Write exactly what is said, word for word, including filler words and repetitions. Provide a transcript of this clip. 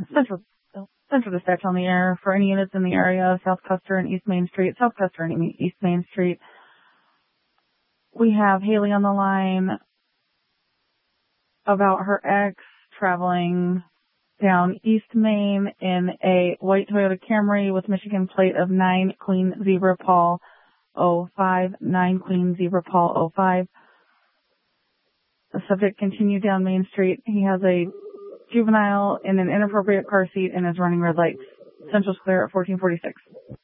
Central, Central Dispatch on the air for any units in the area, South Custer and East Main Street, South Custer and East Main Street. We have Haley on the line about her ex traveling down East Main in a white Toyota Camry with Michigan plate of nine Queen Zebra Paul oh five, nine Queen Zebra Paul oh five. The subject continued down Main Street. He has a juvenile in an inappropriate car seat and is running red lights. Central's clear at fourteen forty-six.